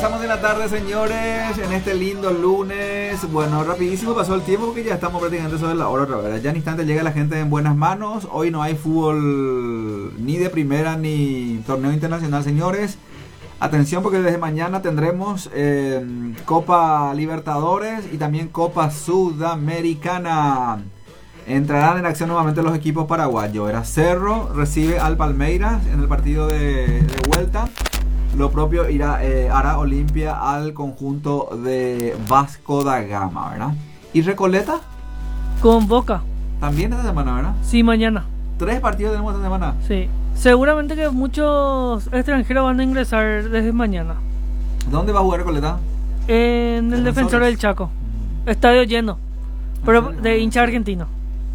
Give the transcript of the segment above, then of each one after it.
pasamos de la tarde, señores, en este lindo lunes. Bueno, rapidísimo pasó el tiempo porque ya estamos prácticamente sobre la hora otra vez. Ya en instante llega la gente en buenas manos. Hoy no hay fútbol ni de primera ni torneo internacional, señores. Atención porque desde mañana tendremos Copa Libertadores y también Copa Sudamericana. Entrarán en acción nuevamente los equipos paraguayos. Cerro recibe al Palmeiras en el partido de vuelta. Lo propio hará Olimpia al conjunto de Vasco da Gama, ¿verdad? ¿Y Recoleta? Con Boca. También esta semana, ¿verdad? Sí, mañana. 3 partidos tenemos esta semana. Sí. Seguramente que muchos extranjeros van a ingresar desde mañana. ¿Dónde va a jugar Recoleta? En el Defensor del Chaco. Estadio lleno. Pero de hincha argentino.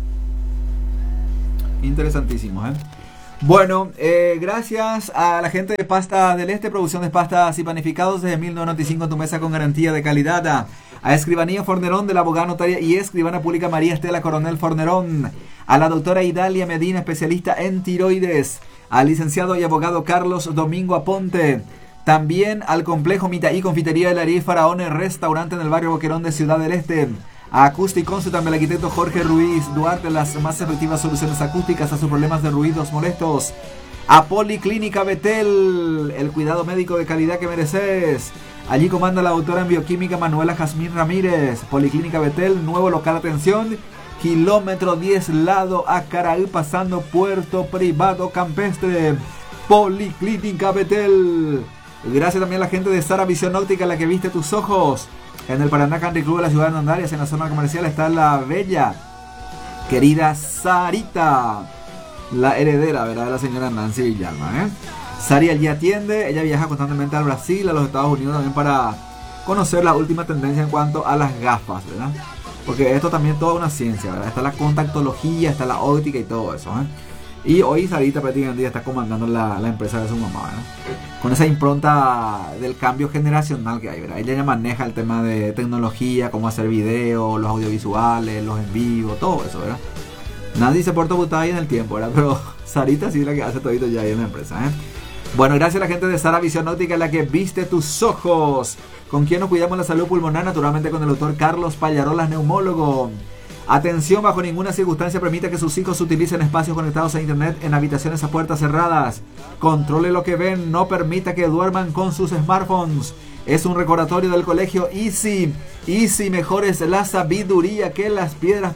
Interesantísimo, ¿eh? Bueno, gracias a la gente de Pasta del Este, producción de pastas y panificados desde 1995 en tu mesa con garantía de calidad. A Escribanía Fornerón de la abogada notaria y escribana pública María Estela Coronel Fornerón. A la doctora Idalia Medina, especialista en tiroides. Al licenciado y abogado Carlos Domingo Aponte. También al complejo Mitaí Confitería del Ariel Faraones, restaurante en el barrio Boquerón de Ciudad del Este. A Acústicos, también el arquitecto Jorge Ruiz Duarte, las más efectivas soluciones acústicas a sus problemas de ruidos molestos. A Policlínica Betel, el cuidado médico de calidad que mereces. Allí comanda la doctora en bioquímica Manuela Jazmín Ramírez. Policlínica Betel, nuevo local, atención, kilómetro 10 lado a Caraí, pasando Puerto Privado Campestre. Policlínica Betel. Gracias también a la gente de Sara Visión Óptica, la que viste tus ojos. En el Paraná Country Club de la ciudad de Andarias, en la zona comercial, está la bella, querida Sarita, la heredera, ¿verdad?, de la señora Nancy Villalma, Sari allí atiende, ella viaja constantemente al Brasil, a los Estados Unidos también para conocer la última tendencia en cuanto a las gafas, ¿verdad? Porque esto también es toda una ciencia, ¿verdad? Está la contactología, está la óptica y todo eso, Y hoy Sarita prácticamente ya está comandando la empresa de su mamá, ¿verdad? Con esa impronta del cambio generacional que hay, ¿verdad? Ella ya maneja el tema de tecnología, cómo hacer video, los audiovisuales, los en vivo, todo eso, ¿verdad? Nadie se porta putada ahí en el tiempo, ¿verdad? Pero Sarita sí es la que hace todito ya ahí en la empresa, Bueno, gracias a la gente de Sara Visión Óptica, la que viste tus ojos. ¿Con quién nos cuidamos la salud pulmonar? Naturalmente con el doctor Carlos Pallarolas, neumólogo. Atención, bajo ninguna circunstancia permita que sus hijos utilicen espacios conectados a internet en habitaciones a puertas cerradas. Controle lo que ven, no permita que duerman con sus smartphones. Es un recordatorio del colegio Easy. Easy, mejor es la sabiduría que las piedras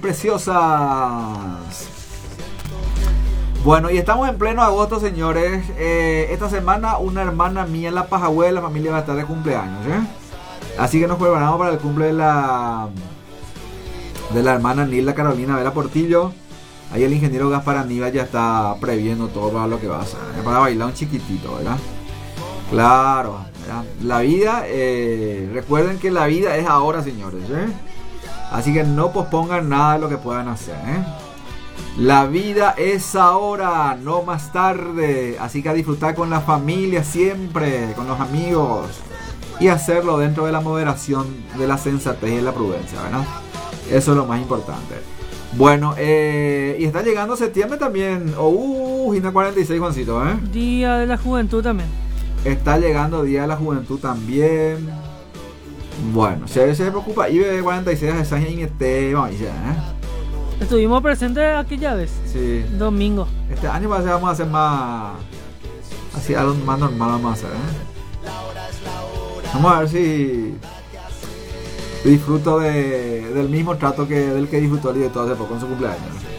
preciosas. Bueno, y estamos en pleno agosto, señores. Esta semana una hermana mía en La Pajagüe, la familia va a estar de cumpleaños, Así que nos preparamos para el cumple de la hermana Nilda Carolina Vera Portillo. Ahí el ingeniero Gaspar Aníbal ya está previendo todo para lo que va a hacer, para bailar un chiquitito, ¿verdad? Claro, ¿verdad? La vida, recuerden que la vida es ahora, señores, Así que no pospongan nada de lo que puedan hacer, La vida es ahora, no más tarde. Así que a disfrutar con la familia siempre, con los amigos, y hacerlo dentro de la moderación, de la sensatez y de la prudencia, ¿verdad? Eso es lo más importante. Bueno, y está llegando septiembre también. Gina 46, Juancito, Día de la Juventud también. Está llegando Día de la Juventud también. Bueno, se preocupa. IBE 46 de Sánchez y vamos a decir, Estuvimos presentes aquella vez. Sí. Domingo. Este año vamos a hacer más. Así, algo más normal vamos a hacer, Vamos a ver si disfruto del mismo trato del que disfrutó el director hace poco en su cumpleaños.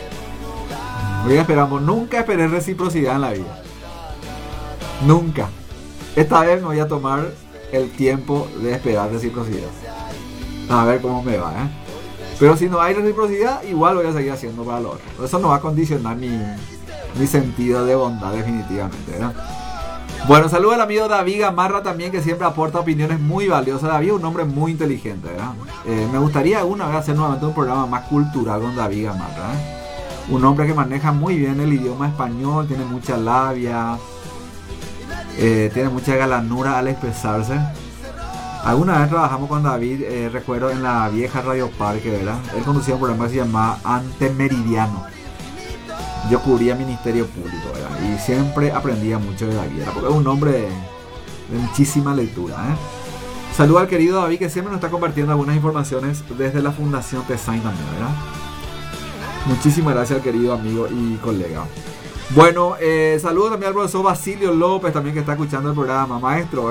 Nunca esperé reciprocidad en la vida. Nunca. Esta vez me voy a tomar el tiempo de esperar reciprocidad. A ver cómo me va, Pero si no hay reciprocidad, igual voy a seguir haciendo para lo otro. Eso no va a condicionar mi sentido de bondad definitivamente, ¿verdad? Bueno, saludo al amigo David Gamarra también, que siempre aporta opiniones muy valiosas. David es un hombre muy inteligente, ¿verdad? Me gustaría alguna vez hacer nuevamente un programa más cultural con David Gamarra, Un hombre que maneja muy bien el idioma español, tiene mucha labia, tiene mucha galanura al expresarse. Alguna vez trabajamos con David, recuerdo en la vieja Radio Parque, ¿verdad? Él conducía un programa que se llamaba Antemeridiano. Yo cubría Ministerio Público, ¿verdad? Y siempre aprendía mucho de David, porque es un hombre de muchísima lectura, Saludo al querido David, que siempre nos está compartiendo algunas informaciones desde la Fundación Tesain también, ¿verdad? Muchísimas gracias al querido amigo y colega. Bueno, saludo también al profesor Basilio López, también que está escuchando el programa. Maestro,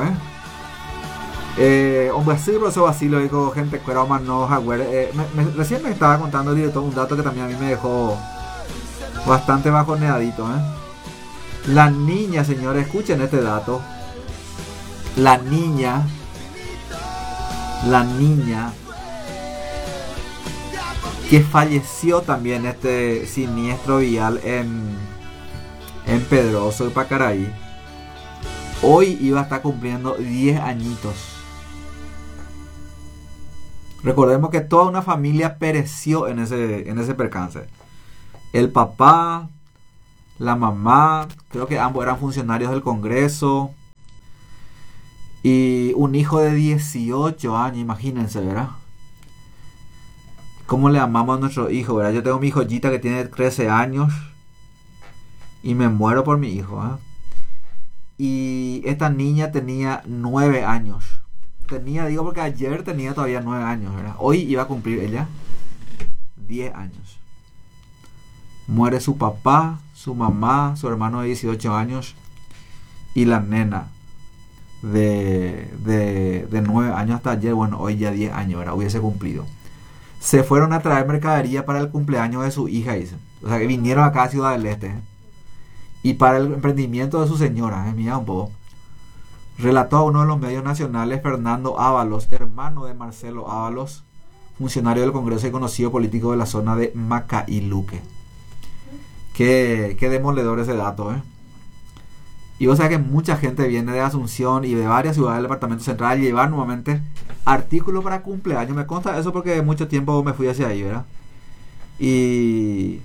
hombre, sí, profesor Basilio, dijo gente croma, no hardware. Recién me estaba contando el director un dato que también a mí me dejó bastante bajoneadito, La niña, señores, escuchen este dato. La niña que falleció también este siniestro vial en Pedroso y Pacaraí, hoy iba a estar cumpliendo 10 añitos. Recordemos que toda una familia pereció en ese percance. El papá, la mamá, creo que ambos eran funcionarios del Congreso, y un hijo de 18 años, imagínense, ¿verdad? ¿Cómo le amamos a nuestro hijo, verdad? Yo tengo mi joyita que tiene 13 años y me muero por mi hijo, Y esta niña tenía 9 años. Digo porque ayer tenía todavía 9 años, ¿verdad? Hoy iba a cumplir ella 10 años. Muere su papá, su mamá, su hermano de 18 años y la nena de 9 años hasta ayer. Bueno, hoy ya 10 años, ¿verdad? Hubiese cumplido. Se fueron a traer mercadería para el cumpleaños de su hija, dicen. O sea, que vinieron acá a Ciudad del Este. Y para el emprendimiento de su señora, mira un poco. Relató a uno de los medios nacionales, Fernando Ábalos, hermano de Marcelo Ábalos, funcionario del Congreso y conocido político de la zona de Macailuque. Qué demoledor ese dato, Y vos sabés que mucha gente viene de Asunción y de varias ciudades del departamento central a llevar nuevamente artículos para cumpleaños. Me consta eso porque mucho tiempo me fui hacia ahí, ¿verdad? Y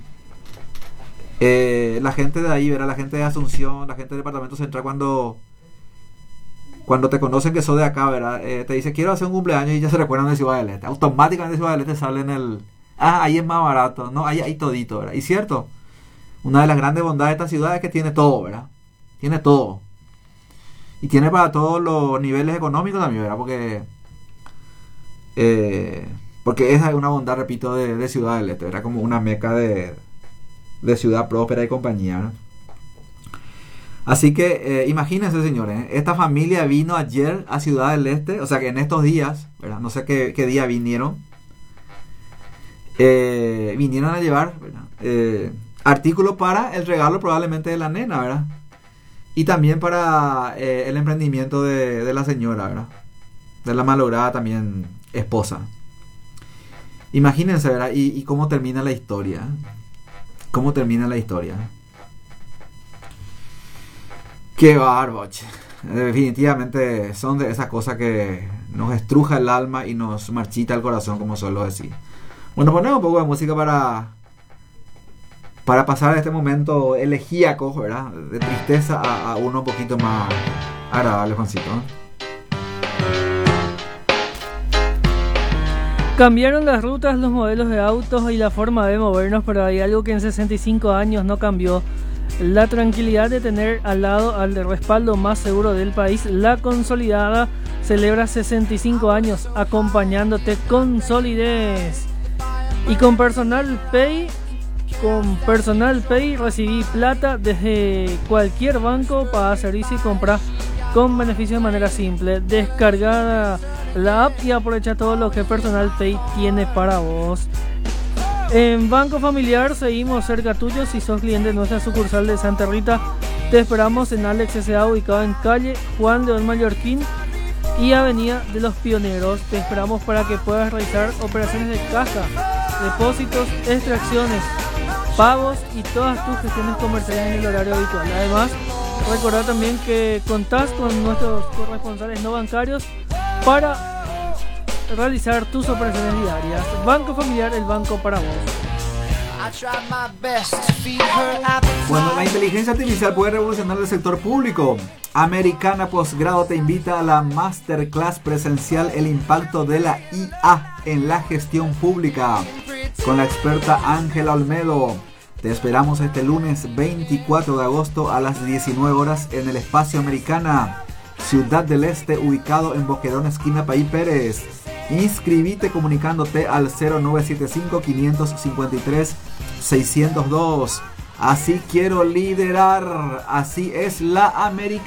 la gente de ahí, ¿verdad? La gente de Asunción, la gente del departamento central, cuando te conocen que sos de acá, ¿verdad? Te dice quiero hacer un cumpleaños y ya se recuerdan de Ciudad del Este. Automáticamente de Ciudad del Este sale en el... ahí es más barato, ¿no? Ahí todito, ¿verdad? Y cierto, una de las grandes bondades de esta ciudad es que tiene todo, ¿verdad? Tiene todo. Y tiene para todos los niveles económicos también, ¿verdad? Porque esa es una bondad, repito, de Ciudad del Este, ¿verdad? Como una meca de ciudad próspera y compañía, ¿verdad? Así que imagínense, señores, esta familia vino ayer a Ciudad del Este, o sea que en estos días, ¿verdad? No sé qué día vinieron. Vinieron a llevar, ¿verdad? Artículos para el regalo probablemente de la nena, ¿verdad? Y también para el emprendimiento de la señora, ¿verdad? De la malograda también esposa. Imagínense, ¿verdad? Y cómo termina la historia. ¿Cómo termina la historia? ¡Qué bárbaro! Definitivamente son de esas cosas que nos estruja el alma y nos marchita el corazón, como suelo decir. Bueno, ponemos un poco de música para pasar este momento elegíaco, ¿verdad? De tristeza a uno un poquito más agradable, Juancito. Cambiaron las rutas, los modelos de autos y la forma de movernos, pero hay algo que en 65 años no cambió. La tranquilidad de tener al lado al de respaldo más seguro del país. La Consolidada celebra 65 años acompañándote con solidez. Y con Personal Pay recibí plata desde cualquier banco para servicio y comprar con beneficio de manera simple. Descarga la app y aprovecha todo lo que Personal Pay tiene para vos. En Banco Familiar seguimos cerca tuyo. Si sos cliente de nuestra sucursal de Santa Rita, te esperamos en Alex S.A. ubicado en calle Juan León Mallorquín y Avenida de los Pioneros. Te esperamos para que puedas realizar operaciones de caja, depósitos, extracciones, pagos y todas tus gestiones comerciales en el horario habitual. Además, recordar también que contás con nuestros corresponsales no bancarios para realizar tus operaciones diarias. Banco Familiar, el banco para vos. Bueno, la inteligencia artificial puede revolucionar el sector público. Americana Postgrado te invita a la Masterclass presencial El impacto de la IA en la gestión pública con la experta Ángela Olmedo. Te esperamos este lunes 24 de agosto a las 19 horas en el Espacio Americana. Ciudad del Este, ubicado en Boquerón, esquina Paí Pérez. Inscribite comunicándote al 0975-553-602. Así quiero liderar. Así es la América.